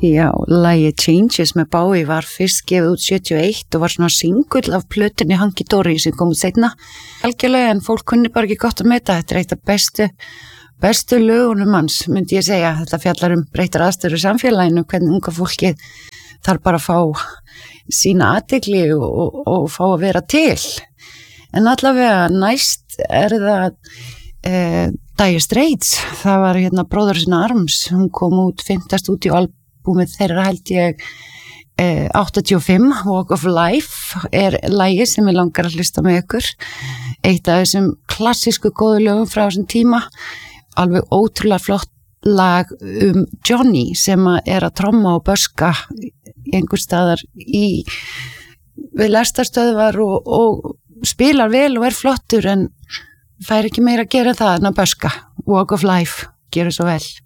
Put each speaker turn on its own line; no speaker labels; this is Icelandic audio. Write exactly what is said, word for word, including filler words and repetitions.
Já, lagið Changes með Bowie var fyrst gefið út sjötíu og eitt og var svona singull af plötunni Hunky Dory sem kom út seinna. Algjörlega, en fólk kunni bara ekki gott að meta. Þetta er eitt af bestu, bestu lögunum hans, myndi ég segja. Þetta fjallar um breyttar aðstæður í samfélaginu, hvernig unga fólkið þarf bara að fá sína athygli og, og, og fá að vera til. En allavega næst er það eh, Dire Straits. Það var hérna Brothers in Arms. Hún kom út fimmta stúdíóalbúmið þeirra held ég eh, áttatíu og fimm. Walk of Life er lagið sem ég langar að hlusta með ykkur. Eitt af þessum klassísku góðu lögum frá þessum tíma. Alveg ótrúlega flott lag um Johnny sem er að tromma og böska einhver staðar í við lestarstöðvar og, og spilar vel og er flottur en fær ekki meira að gera það en að böska. Walk of Life, gerur svo vel.